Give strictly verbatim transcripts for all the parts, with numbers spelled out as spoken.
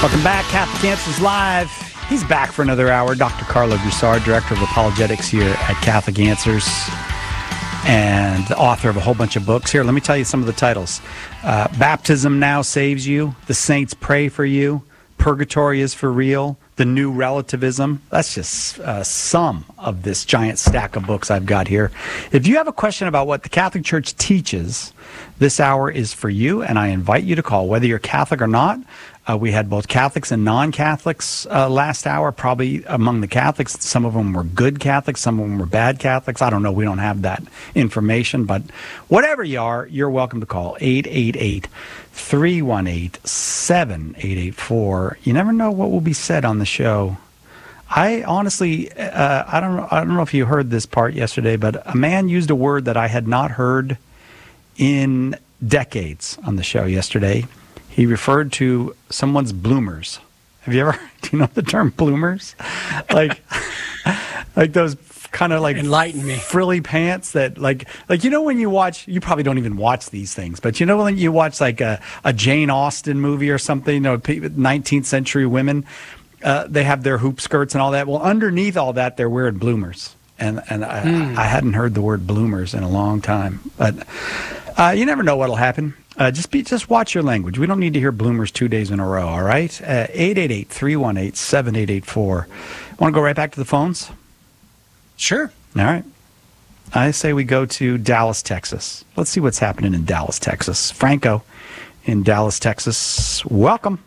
Welcome back, Catholic Answers Live. He's back for another hour. Doctor Carlo Broussard, Director of Apologetics here at Catholic Answers, and the author of a whole bunch of books. Here, let me tell you some of the titles. Uh, Baptism Now Saves You. The Saints Pray for You. Purgatory is for Real. The New Relativism. That's just uh, some of this giant stack of books I've got here. If you have a question about what the Catholic Church teaches, this hour is for you, and I invite you to call, whether you're Catholic or not. Uh, we had both Catholics and non-Catholics uh, last hour. Probably among the Catholics, some of them were good Catholics, some of them were bad Catholics. I don't know. We don't have that information. But whatever you are, you're welcome to call eight eight eight, three one eight, seven eight eight four. You never know what will be said on the show. I honestly, uh, I don't know, I don't know if you heard this part yesterday, but a man used a word that I had not heard in decades on the show yesterday. He referred to someone's bloomers. Have you ever, do you know the term bloomers? Like, like those kind of like enlighten me frilly pants that like, like, you know, when you watch, you probably don't even watch these things, but you know, when you watch like a, a Jane Austen movie or something, you know, nineteenth century women, uh, they have their hoop skirts and all that. Well, underneath all that, they're wearing bloomers. And, and I, mm. I hadn't heard the word bloomers in a long time, but uh, you never know what'll happen. Uh, just be, just watch your language. We don't need to hear bloomers two days in a row, all right? Uh, eight eight eight, three one eight, seven eight eight four. Want to go right back to the phones? Sure. All right. I say we go to Dallas, Texas. Let's see what's happening in Dallas, Texas. Franco in Dallas, Texas. Welcome.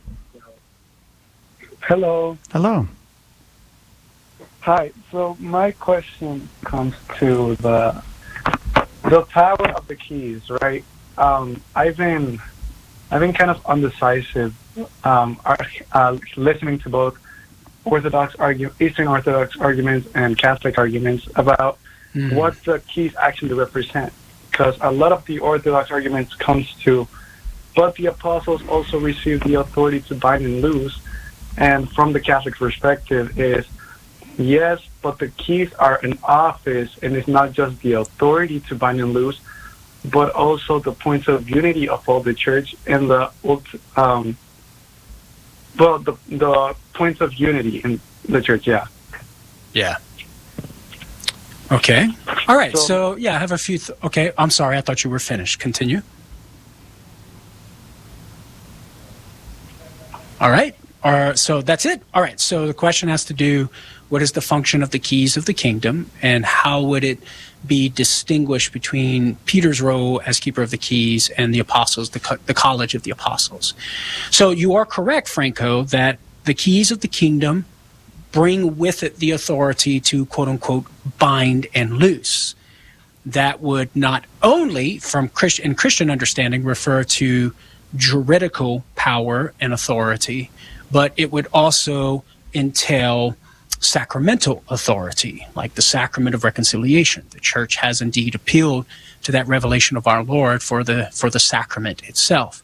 Hello. Hello. Hi. So my question comes to the the power of the keys, right? Um, I've been, I've been kind of undecisive, um, uh, listening to both Orthodox argue, Eastern Orthodox arguments and Catholic arguments about mm-hmm. what the keys actually represent. Because a lot of the Orthodox arguments comes to, but the apostles also received the authority to bind and loose, and from the Catholic perspective is, yes, but the keys are an office, and it's not just the authority to bind and loose, but also the points of unity of all the church and the um, well, the the points of unity in the church. Yeah. Yeah. Okay. All right. So, So- so yeah, I have a few. Th- okay. I'm sorry. I thought you were finished. Continue. All right. Or so that's it. All right. So the question has to do, what is the function of the keys of the kingdom, and how would it be distinguished between Peter's role as keeper of the keys and the apostles, the, co- the college of the apostles? So you are correct, Franco, that the keys of the kingdom bring with it the authority to, quote unquote, bind and loose. That would not only, from Christ- in Christian understanding, refer to juridical power and authority, but it would also entail sacramental authority, like the sacrament of reconciliation. The church has indeed appealed to that revelation of our Lord for the for the sacrament itself.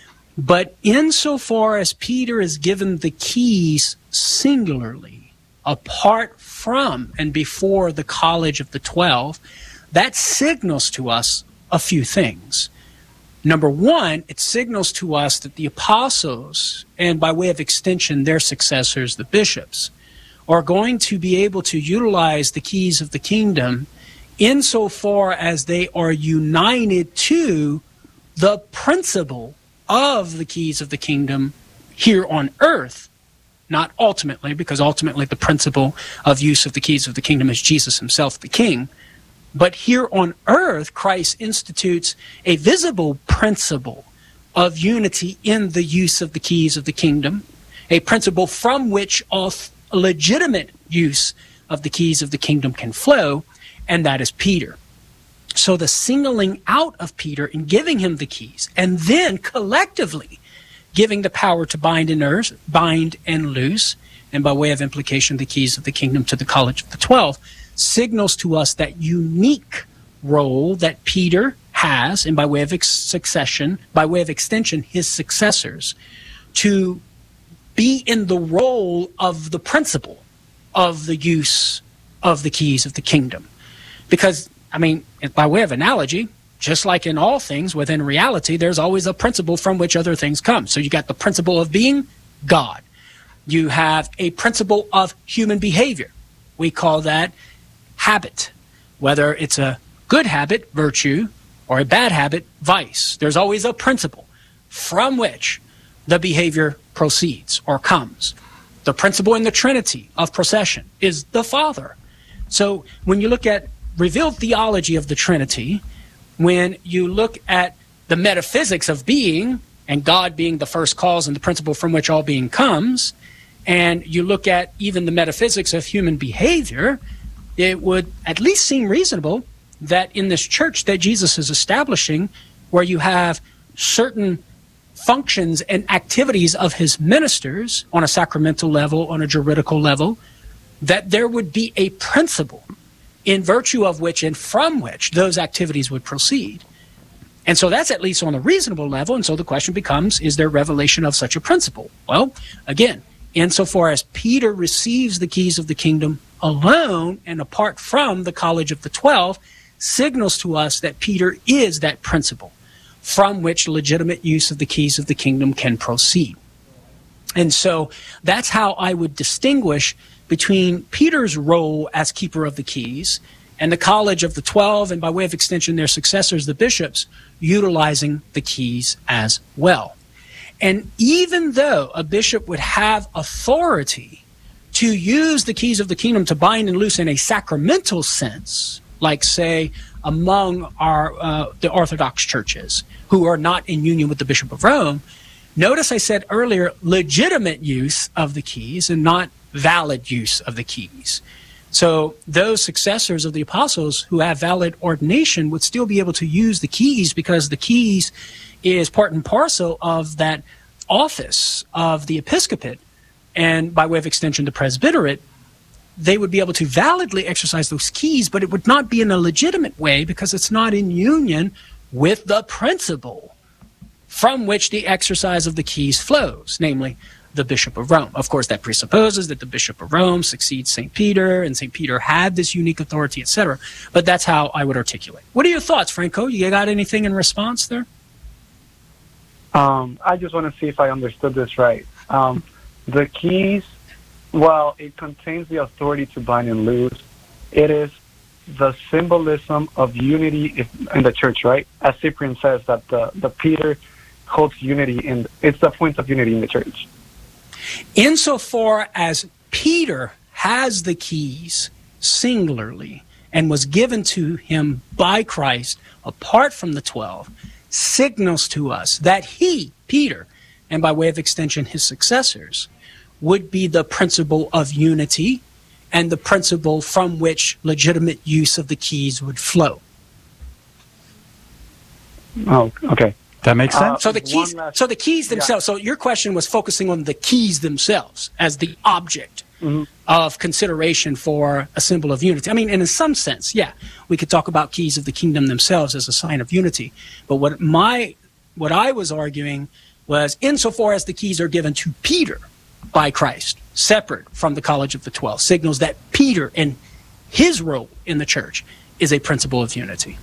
But insofar as Peter is given the keys singularly, apart from and before the college of the twelve, that signals to us a few things. Number one, it signals to us that the apostles, and by way of extension, their successors, the bishops, are going to be able to utilize the keys of the kingdom insofar as they are united to the principle of the keys of the kingdom here on earth, not ultimately, because ultimately the principle of use of the keys of the kingdom is Jesus himself, the king. But here on earth, Christ institutes a visible principle of unity in the use of the keys of the kingdom, a principle from which all legitimate use of the keys of the kingdom can flow, and that is Peter. So the singling out of Peter and giving him the keys, and then collectively giving the power to bind and earth, bind and loose, and by way of implication, the keys of the kingdom to the college of the twelve, signals to us that unique role that Peter has, and by way of ex- succession, by way of extension, his successors, to be in the role of the principle of the use of the keys of the kingdom. Because, I mean, by way of analogy, just like in all things within reality, there's always a principle from which other things come. So you got the principle of being God. You have a principle of human behavior. We call that habit, whether it's a good habit, virtue, or a bad habit, vice. There's always a principle from which the behavior proceeds or comes. The principle in the Trinity of procession is the Father. So when you look at revealed theology of the Trinity, when you look at the metaphysics of being, and God being the first cause and the principle from which all being comes, and you look at even the metaphysics of human behavior, it would at least seem reasonable that in this church that Jesus is establishing, where you have certain functions and activities of his ministers on a sacramental level, on a juridical level, that there would be a principle in virtue of which and from which those activities would proceed. And so that's at least on a reasonable level. And so the question becomes, is there revelation of such a principle? Well, again, insofar as Peter receives the keys of the kingdom alone and apart from the College of the Twelve, signals to us that Peter is that principle from which legitimate use of the keys of the kingdom can proceed. And so that's how I would distinguish between Peter's role as keeper of the keys and the College of the Twelve, and by way of extension their successors, the bishops, utilizing the keys as well. And even though a bishop would have authority to use the keys of the kingdom to bind and loose in a sacramental sense, like, say, among our uh, the Orthodox churches who are not in union with the Bishop of Rome, notice I said earlier legitimate use of the keys and not valid use of the keys. So those successors of the apostles who have valid ordination would still be able to use the keys, because the keys is part and parcel of that office of the episcopate, and by way of extension the presbyterate. They would be able to validly exercise those keys, but it would not be in a legitimate way because it's not in union with the principle from which the exercise of the keys flows, namely the Bishop of Rome. Of course, that presupposes that the Bishop of Rome succeeds Saint Peter, and Saint Peter had this unique authority, et cetera. But that's how I would articulate. What are your thoughts, Franco? You got anything in response there? Um, I just want to see if I understood this right. Um, the keys, while it contains the authority to bind and loose, it is the symbolism of unity in the church, right? As Cyprian says, that the, the Peter holds unity, in it's the point of unity in the church. Insofar as Peter has the keys singularly and was given to him by Christ apart from the twelve, signals to us that he, Peter, and by way of extension his successors, would be the principle of unity and the principle from which legitimate use of the keys would flow. Oh, okay. That makes sense. Uh, So the keys, last- so the keys themselves. yeah. So your question was focusing on the keys themselves as the object Mhm. of consideration for a symbol of unity. I mean, and in some sense, yeah, we could talk about keys of the kingdom themselves as a sign of unity. But what my, what I was arguing was, insofar as the keys are given to Peter by Christ, separate from the College of the Twelve, signals that Peter and his role in the church is a principle of unity.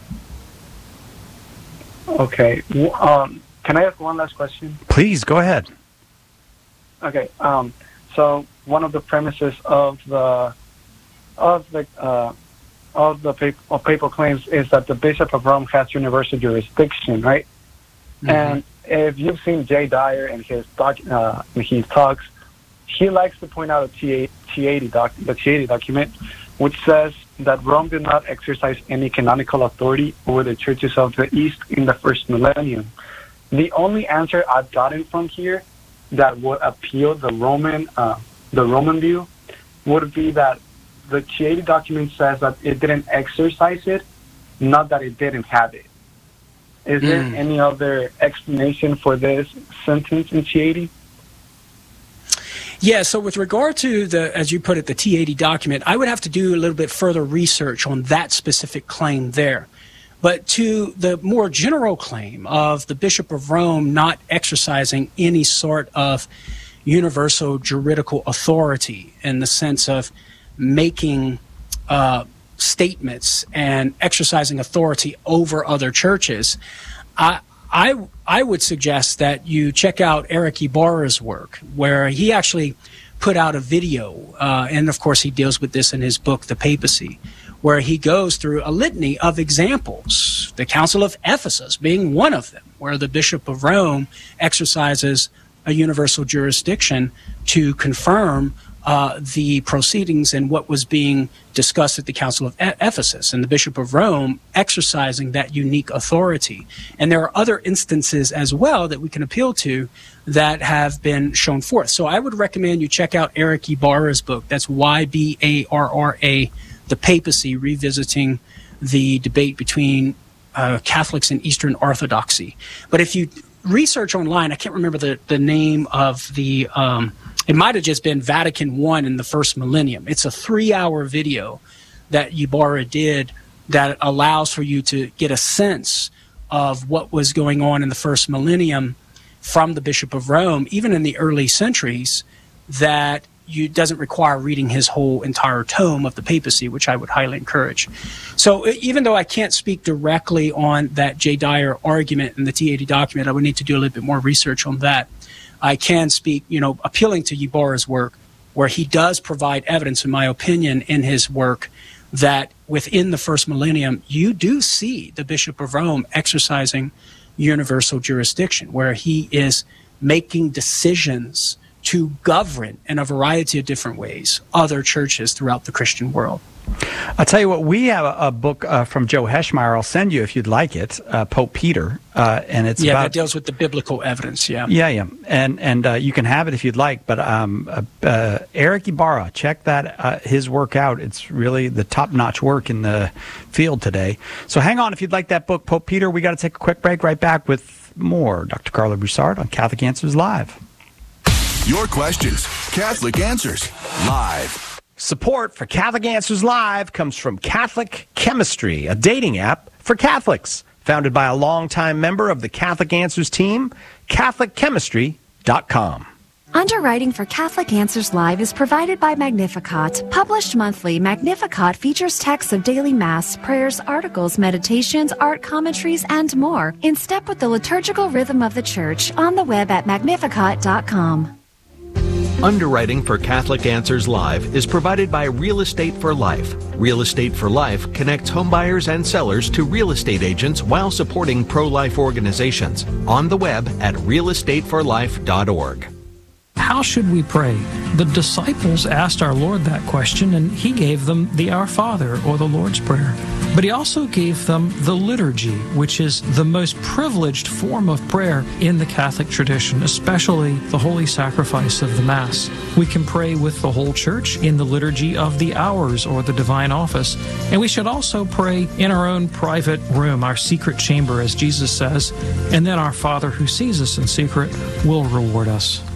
Okay. W- Um, can I ask one last question? Please, go ahead. Okay. Um, so one of the premises of the of the uh, of the papal, of papal claims is that the Bishop of Rome has universal jurisdiction, right? Mm-hmm. And if you've seen Jay Dyer in his doc, uh, in his talks, he likes to point out a T eighty doc, the T eighty document, which says that Rome did not exercise any canonical authority over the churches of the East in the first millennium. The only answer I've gotten from here that would appeal the Roman, uh, the Roman view, would be that the T eighty document says that it didn't exercise it, not that it didn't have it. Is there Mm. any other explanation for this sentence in T eighty? Yeah, so with regard to the, as you put it, the T eighty document, I would have to do a little bit further research on that specific claim there. But to the more general claim of the Bishop of Rome not exercising any sort of universal juridical authority in the sense of making uh, statements and exercising authority over other churches, I, I I would suggest that you check out Eric Ibarra's work, where he actually put out a video, uh, and of course he deals with this in his book, The Papacy, where he goes through a litany of examples, the Council of Ephesus being one of them, where the Bishop of Rome exercises a universal jurisdiction to confirm uh, the proceedings and what was being discussed at the Council of e- Ephesus, and the Bishop of Rome exercising that unique authority. And there are other instances as well that we can appeal to that have been shown forth. So I would recommend you check out Eric Ibarra's book. That's Y B A R R A, The Papacy, Revisiting the Debate Between uh, Catholics and Eastern Orthodoxy. But if you research online, I can't remember the, the name of the, um, it might have just been Vatican One in the First Millennium. It's a three-hour video that Ibarra did that allows for you to get a sense of what was going on in the First Millennium from the Bishop of Rome, even in the early centuries, that you doesn't require reading his whole entire tome of the papacy, which I would highly encourage. So even though I can't speak directly on that J. Dyer argument in the T eighty document, I would need to do a little bit more research on that. I can speak, you know, appealing to Ibarra's work, where he does provide evidence, in my opinion, in his work, that within the first millennium, you do see the Bishop of Rome exercising universal jurisdiction, where he is making decisions to govern in a variety of different ways other churches throughout the Christian world. I'll tell you what, we have a, a book uh, from Joe Heschmeyer. I'll send you if you'd like it, uh, Pope Peter, uh, and it's yeah, about... that deals with the biblical evidence, yeah. Yeah, yeah, and and uh, you can have it if you'd like, but um, uh, uh, Eric Ibarra, check that uh, his work out. It's really the top-notch work in the field today. So hang on if you'd like that book, Pope Peter. We got to take a quick break. Right back with more Doctor Carlo Broussard on Catholic Answers Live. Your questions, Catholic Answers Live. Support for Catholic Answers Live comes from Catholic Chemistry, a dating app for Catholics. Founded by a longtime member of the Catholic Answers team, Catholic Chemistry dot com. Underwriting for Catholic Answers Live is provided by Magnificat. Published monthly, Magnificat features texts of daily Mass, prayers, articles, meditations, art commentaries, and more, in step with the liturgical rhythm of the Church, on the web at Magnificat dot com. Underwriting for Catholic Answers Live is provided by Real Estate for Life. Real Estate for Life connects homebuyers and sellers to real estate agents while supporting pro-life organizations. On the web at real estate for life dot org. How should we pray? The disciples asked our Lord that question, and he gave them the Our Father, or the Lord's Prayer. But he also gave them the liturgy, which is the most privileged form of prayer in the Catholic tradition, especially the holy sacrifice of the Mass. We can pray with the whole Church in the liturgy of the hours, or the divine office. And we should also pray in our own private room, our secret chamber, as Jesus says, and then our Father who sees us in secret will reward us.